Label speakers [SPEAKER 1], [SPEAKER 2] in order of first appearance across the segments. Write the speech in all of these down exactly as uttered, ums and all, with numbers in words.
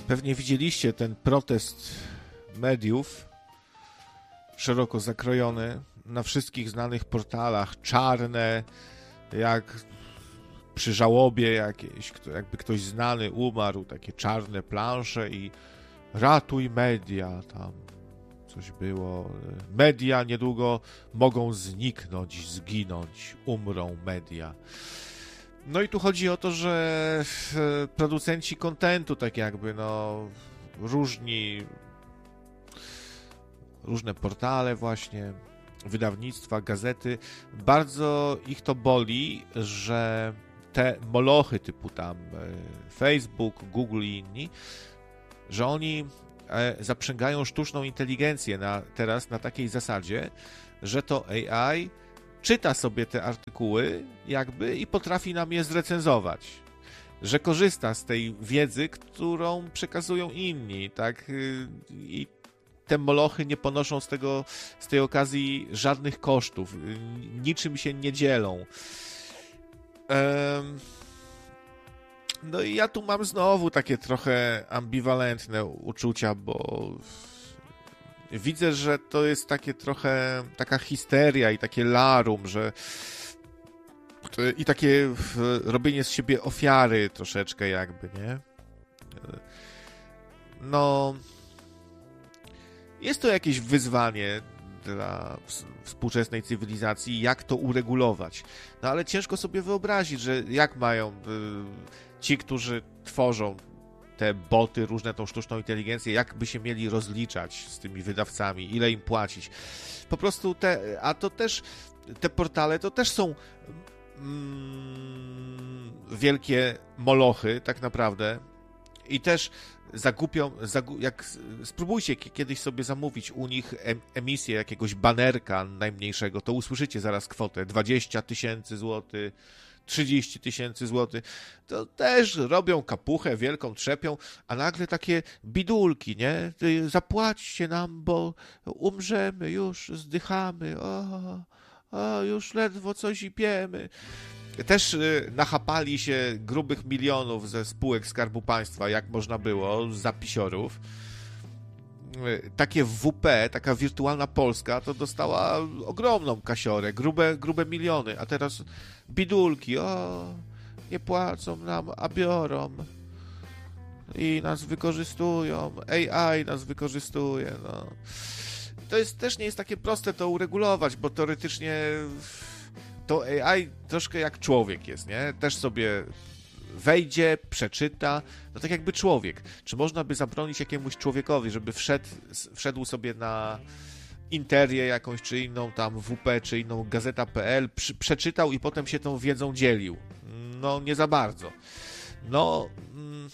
[SPEAKER 1] Pewnie widzieliście ten protest mediów, szeroko zakrojony, na wszystkich znanych portalach, czarne, jak przy żałobie jakiejś, jakby ktoś znany umarł, takie czarne plansze i ratuj media, tam coś było. Media niedługo mogą zniknąć, zginąć, umrą media. No i tu chodzi o to, że producenci kontentu, tak jakby, no, różni, różne portale właśnie, wydawnictwa, gazety, bardzo ich to boli, że te molochy typu tam Facebook, Google i inni, że oni zaprzęgają sztuczną inteligencję na, teraz na takiej zasadzie, że to A I czyta sobie te artykuły jakby i potrafi nam je zrecenzować. Że korzysta z tej wiedzy, którą przekazują inni, tak? I te molochy nie ponoszą z tego, z tej okazji żadnych kosztów. Niczym się nie dzielą. Um, no i ja tu mam znowu takie trochę ambiwalentne uczucia, bo widzę, że to jest takie trochę taka histeria i takie larum, że i takie robienie z siebie ofiary troszeczkę jakby, nie? No jest to jakieś wyzwanie dla współczesnej cywilizacji, jak to uregulować. No ale ciężko sobie wyobrazić, że jak mają ci, którzy tworzą te boty, różne tą sztuczną inteligencję, jakby się mieli rozliczać z tymi wydawcami, ile im płacić. Po prostu te, a to też, te portale to też są mm, wielkie molochy, tak naprawdę. I też zagupią, zagu, jak spróbujcie kiedyś sobie zamówić u nich emisję jakiegoś banerka najmniejszego, to usłyszycie zaraz kwotę dwadzieścia tysięcy złotych, trzydzieści tysięcy złotych, to też robią kapuchę wielką, trzepią, a nagle takie bidulki, nie? Zapłaćcie nam, bo umrzemy, już zdychamy, o, o już ledwo coś ipiemy. Też nachapali się grubych milionów ze spółek Skarbu Państwa, jak można było, z zapisiorów. Takie W P, taka wirtualna Polska, to dostała ogromną kasiorę, grube, grube miliony, a teraz bidulki, o, nie płacą nam, a biorą i nas wykorzystują, A I nas wykorzystuje, no. To jest, też nie jest takie proste to uregulować, bo teoretycznie to A I troszkę jak człowiek jest, nie? Też sobie wejdzie, przeczyta, no tak jakby człowiek. Czy można by zabronić jakiemuś człowiekowi, żeby wszedł, wszedł sobie na Interię jakąś, czy inną tam W P, czy inną gazeta kropka p l, przy, przeczytał i potem się tą wiedzą dzielił? No nie za bardzo. No mm,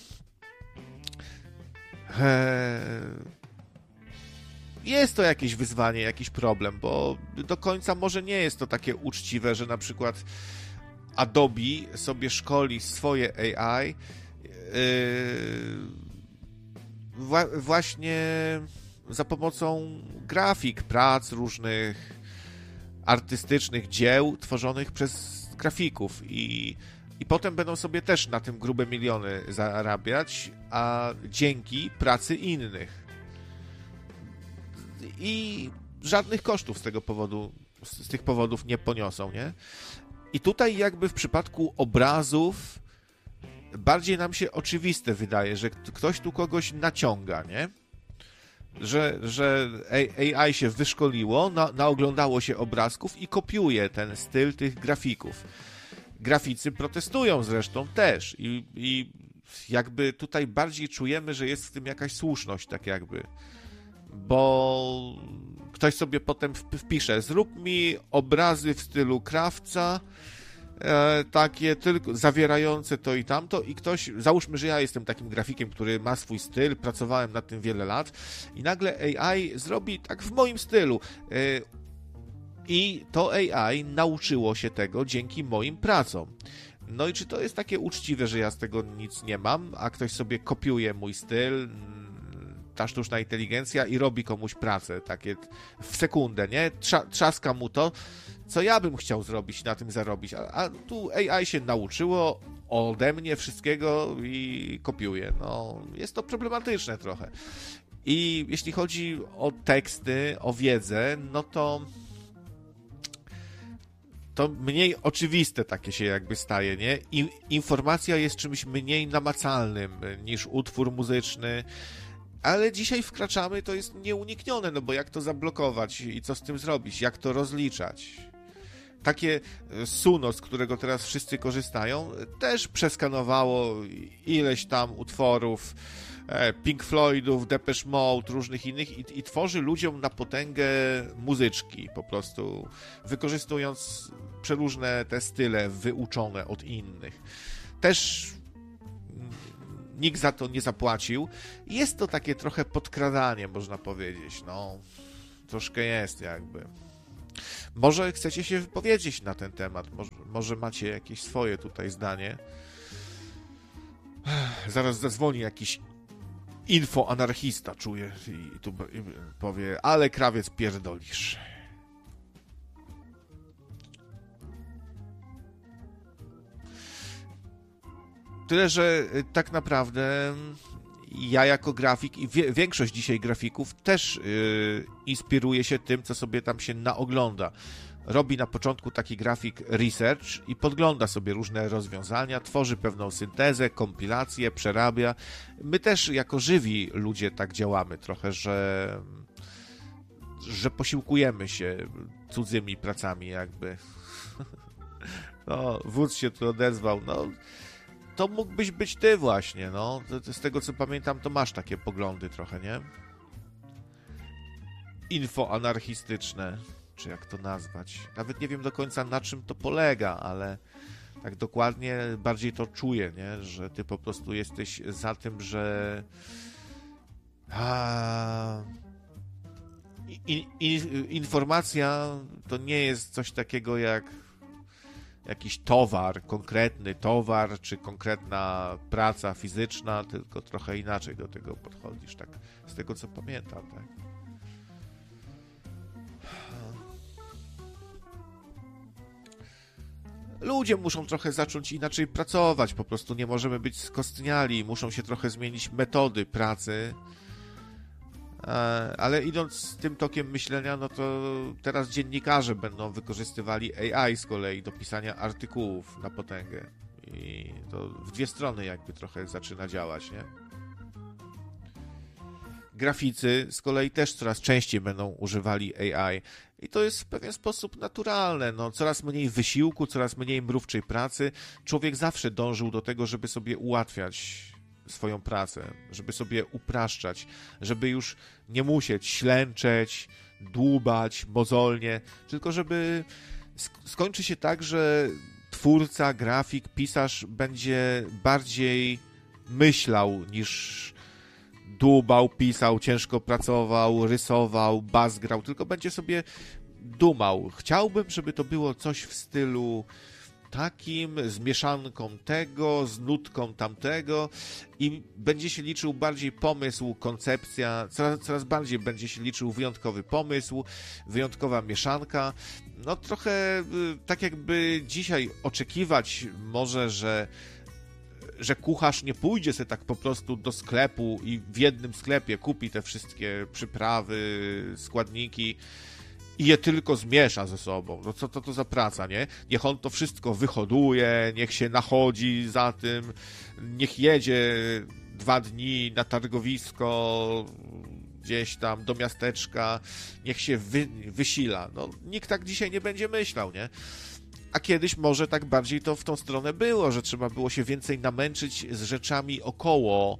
[SPEAKER 1] he, jest to jakieś wyzwanie, jakiś problem, bo do końca może nie jest to takie uczciwe, że na przykład Adobe sobie szkoli swoje A I yy, wła- właśnie za pomocą grafik, prac różnych artystycznych dzieł tworzonych przez grafików i, i potem będą sobie też na tym grube miliony zarabiać, a dzięki pracy innych. I żadnych kosztów z tego powodu, z tych powodów nie poniosą, nie? I tutaj jakby w przypadku obrazów bardziej nam się oczywiste wydaje, że ktoś tu kogoś naciąga, nie? Że, że A I się wyszkoliło, na, naoglądało się obrazków i kopiuje ten styl tych grafików. Graficy protestują zresztą też i, i jakby tutaj bardziej czujemy, że jest w tym jakaś słuszność, tak jakby. Bo ktoś sobie potem wpisze, zrób mi obrazy w stylu krawca, e, takie tylko zawierające to i tamto i ktoś, załóżmy, że ja jestem takim grafikiem, który ma swój styl, pracowałem nad tym wiele lat i nagle A I zrobi tak w moim stylu e, i to A I nauczyło się tego dzięki moim pracom. No i czy to jest takie uczciwe, że ja z tego nic nie mam, a ktoś sobie kopiuje mój styl, ta sztuczna inteligencja i robi komuś pracę, takie w sekundę, nie? Trza, trzaska mu to, co ja bym chciał zrobić, na tym zarobić, a, a tu A I się nauczyło, ode mnie wszystkiego i kopiuje. No, jest to problematyczne trochę. I jeśli chodzi o teksty, o wiedzę, no to to mniej oczywiste takie się jakby staje, nie? I, informacja jest czymś mniej namacalnym niż utwór muzyczny, ale dzisiaj wkraczamy, to jest nieuniknione, no bo jak to zablokować i co z tym zrobić, jak to rozliczać? Takie Suno, z którego teraz wszyscy korzystają, też przeskanowało ileś tam utworów Pink Floydów, Depeche Mode, różnych innych i, i tworzy ludziom na potęgę muzyczki, po prostu wykorzystując przeróżne te style wyuczone od innych. Też nikt za to nie zapłacił. Jest to takie trochę podkradanie, można powiedzieć. No, troszkę jest jakby. Może chcecie się wypowiedzieć na ten temat, może, może macie jakieś swoje tutaj zdanie. Zaraz zadzwoni jakiś infoanarchista, czuję, i tu powie, ale krawiec pierdolisz. Tyle, że tak naprawdę ja jako grafik i wie, większość dzisiaj grafików też yy, inspiruje się tym, co sobie tam się naogląda. Robi na początku taki grafik research i podgląda sobie różne rozwiązania, tworzy pewną syntezę, kompilację, przerabia. My też jako żywi ludzie tak działamy trochę, że, że posiłkujemy się cudzymi pracami jakby. No, wódz się tu odezwał, no to mógłbyś być ty właśnie, no. Z tego co pamiętam, to masz takie poglądy trochę, nie? Infoanarchistyczne, czy jak to nazwać. Nawet nie wiem do końca, na czym to polega, ale tak dokładnie bardziej to czuję, nie? Że ty po prostu jesteś za tym, że A... I, i, informacja to nie jest coś takiego jak jakiś towar, konkretny towar, czy konkretna praca fizyczna, tylko trochę inaczej do tego podchodzisz, tak? Z tego co pamiętam, tak? Ludzie muszą trochę zacząć inaczej pracować, po prostu nie możemy być skostniali, muszą się trochę zmienić metody pracy, ale idąc tym tokiem myślenia, no to teraz dziennikarze będą wykorzystywali A I z kolei do pisania artykułów na potęgę i to w dwie strony jakby trochę zaczyna działać, nie? Graficy z kolei też coraz częściej będą używali A I i to jest w pewien sposób naturalne. No, coraz mniej wysiłku, coraz mniej mrówczej pracy. Człowiek zawsze dążył do tego, żeby sobie ułatwiać swoją pracę, żeby sobie upraszczać, żeby już nie musieć ślęczeć, dłubać mozolnie, tylko żeby sk- skończy się tak, że twórca, grafik, pisarz będzie bardziej myślał niż dłubał, pisał, ciężko pracował, rysował, bazgrał, tylko będzie sobie dumał. Chciałbym, żeby to było coś w stylu takim, z mieszanką tego, z nutką tamtego i będzie się liczył bardziej pomysł, koncepcja, coraz, coraz bardziej będzie się liczył wyjątkowy pomysł, wyjątkowa mieszanka. No trochę tak jakby dzisiaj oczekiwać może, że że kucharz nie pójdzie sobie tak po prostu do sklepu i w jednym sklepie kupi te wszystkie przyprawy, składniki i je tylko zmiesza ze sobą. No co to, to za praca, nie? Niech on to wszystko wyhoduje, niech się nachodzi za tym, niech jedzie dwa dni na targowisko gdzieś tam do miasteczka, niech się wy, wysila. No nikt tak dzisiaj nie będzie myślał, nie? A kiedyś może tak bardziej to w tą stronę było, że trzeba było się więcej namęczyć z rzeczami około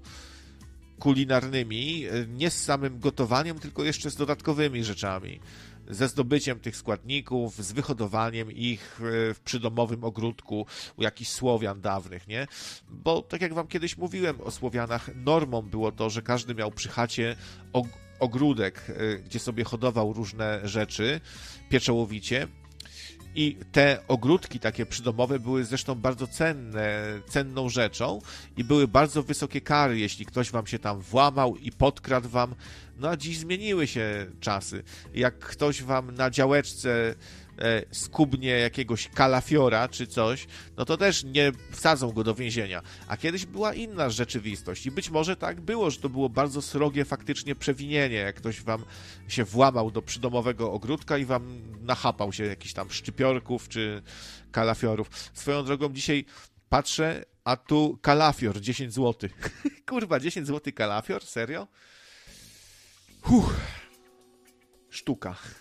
[SPEAKER 1] kulinarnymi, nie z samym gotowaniem, tylko jeszcze z dodatkowymi rzeczami. Ze zdobyciem tych składników, z wyhodowaniem ich w przydomowym ogródku u jakichś Słowian dawnych, nie? Bo tak jak wam kiedyś mówiłem o Słowianach, normą było to, że każdy miał przy chacie ogródek, gdzie sobie hodował różne rzeczy pieczołowicie. I te ogródki takie przydomowe były zresztą bardzo cenne, cenną rzeczą i były bardzo wysokie kary, jeśli ktoś wam się tam włamał i podkradł wam. No a dziś zmieniły się czasy. Jak ktoś wam na działeczce e, skubnie jakiegoś kalafiora czy coś, no to też nie wsadzą go do więzienia. A kiedyś była inna rzeczywistość i być może tak było, że to było bardzo srogie faktycznie przewinienie, jak ktoś wam się włamał do przydomowego ogródka i wam nachapał się jakichś tam szczypiorków czy kalafiorów. Swoją drogą dzisiaj patrzę, a tu kalafior, dziesięć złotych. Kurwa, dziesięć złotych kalafior? Serio? Huh. Sztuka.